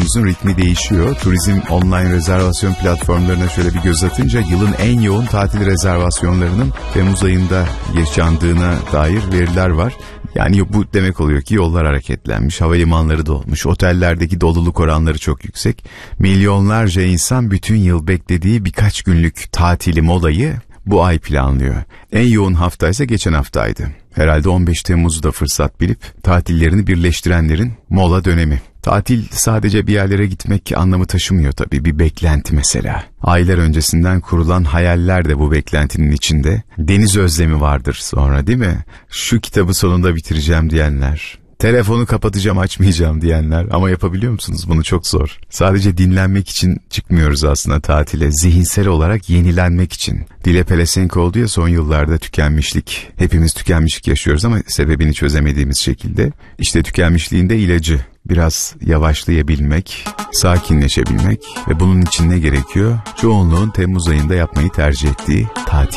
biliyorsunuzun ritmi değişiyor. Turizm online rezervasyon platformlarına şöyle bir göz atınca yılın en yoğun tatil rezervasyonlarının Temmuz ayında yaşandığına dair veriler var. Yani bu demek oluyor ki yollar hareketlenmiş, havalimanları dolmuş, otellerdeki doluluk oranları çok yüksek. Milyonlarca insan bütün yıl beklediği birkaç günlük tatili, molayı bu ay planlıyor. En yoğun hafta ise geçen haftaydı. Herhalde 15 Temmuz'u da fırsat bilip tatillerini birleştirenlerin mola dönemi. Tatil sadece bir yerlere gitmek anlamı taşımıyor tabii, bir beklenti mesela. Aylar öncesinden kurulan hayaller de bu beklentinin içinde. Deniz özlemi vardır sonra, değil mi? Şu kitabı sonunda bitireceğim diyenler. Telefonu kapatacağım, açmayacağım diyenler. Ama yapabiliyor musunuz? Bunu çok zor. Sadece dinlenmek için çıkmıyoruz aslında tatile. Zihinsel olarak yenilenmek için. Dile pelesenk oldu ya son yıllarda tükenmişlik. Hepimiz tükenmişlik yaşıyoruz ama sebebini çözemediğimiz şekilde. İşte tükenmişliğin de ilacı. Biraz yavaşlayabilmek, sakinleşebilmek ve bunun için ne gerekiyor? Çoğunluğun Temmuz ayında yapmayı tercih ettiği tatil.